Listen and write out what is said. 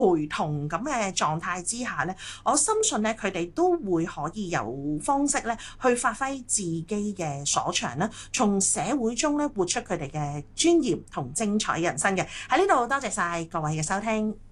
陪同咁嘅狀態之下咧，我深信咧佢哋都會可以有方式咧去發揮自己嘅所長啦，從社會中咧活出佢哋嘅專業同精彩人生嘅。喺呢度多謝晒各位嘅收聽。